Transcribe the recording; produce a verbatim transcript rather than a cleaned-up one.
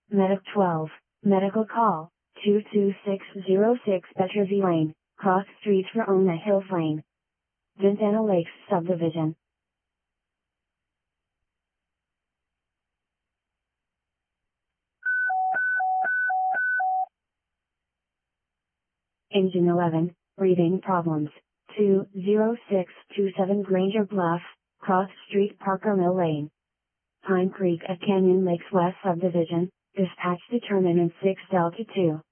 Medic twelve, medical call, two two six zero six Bettersea Lane, Cross Street Verona Hills Lane. Ventana Lakes Subdivision. Engine eleven, breathing problems, two zero six two seven Granger Bluff, Cross Street Parker Mill Lane. Pine Creek at Canyon Lakes West Subdivision, dispatch determinant six Delta two.